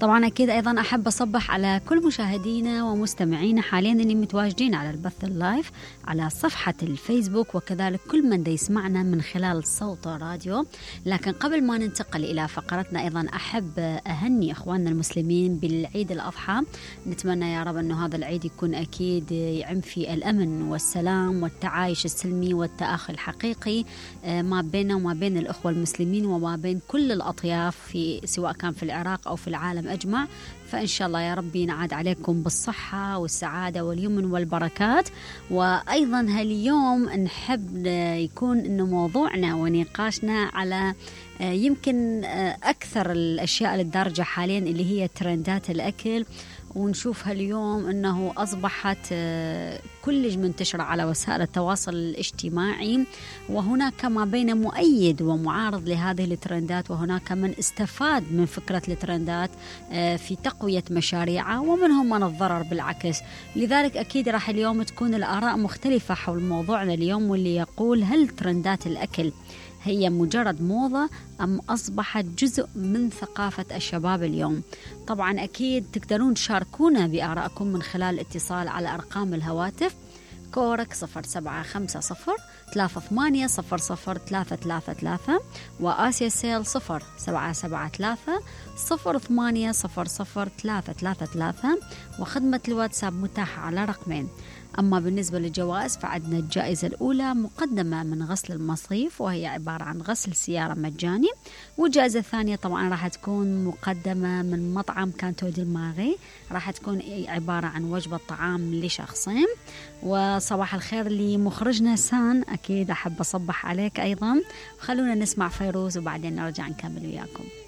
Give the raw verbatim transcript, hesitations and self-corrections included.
طبعا أكيد أيضا أحب أصبح على كل مشاهدينا ومستمعينا حاليا اللي متواجدين على البث اللايف على صفحة الفيسبوك، وكذلك كل من يسمعنا من خلال صوت راديو. لكن قبل ما ننتقل إلى فقرتنا أيضا أحب أهني إخواننا المسلمين بالعيد الأضحى. نتمنى يا رب أنه هذا العيد يكون أكيد يعم فيه الأمن والسلام والتعايش السلمي والتآخي الحقيقي ما بيننا وما بين الأخوة المسلمين وما بين كل الأطياف في سواء كان في العراق أو في العالم أجمع. فإن شاء الله يا رب ينعاد عليكم بالصحة والسعادة واليمن والبركات. وأيضا هاليوم نحب يكون إنه موضوعنا ونقاشنا على يمكن أكثر الأشياء الدارجة حاليا اللي هي ترندات الأكل، ونشوفها اليوم أنه أصبحت كلش منتشرة على وسائل التواصل الاجتماعي، وهناك ما بين مؤيد ومعارض لهذه الترندات، وهناك من استفاد من فكرة الترندات في تقوية مشاريعه ومنهم من الضرر بالعكس. لذلك أكيد راح اليوم تكون الآراء مختلفة حول موضوعنا اليوم، واللي يقول هل ترندات الأكل هي مجرد موضة أم أصبحت جزء من ثقافة الشباب اليوم؟ طبعا أكيد تقدرون تشاركونا بآرائكم من خلال الاتصال على أرقام الهواتف كورك صفر سبعة خمسة صفر ثلاثة ثمانية صفر صفر ثلاثة ثلاثة ثلاثة، وآسيا سيل صفر سبعة سبعة ثلاثة صفر ثمانية صفر صفر ثلاثة ثلاثة ثلاثة، وخدمة الواتساب متاحة على رقمين. أما بالنسبة للجوائز فعندنا الجائزة الأولى مقدمة من غسل المصيف، وهي عبارة عن غسل سيارة مجاني، والجائزة الثانية طبعا راح تكون مقدمة من مطعم كانتو دي الماغي، راح تكون عبارة عن وجبة طعام لشخصين. وصباح الخير لمخرجنا سان، أكيد أحب أصبح عليك أيضا. خلونا نسمع فيروز وبعدين نرجع نكمل وياكم.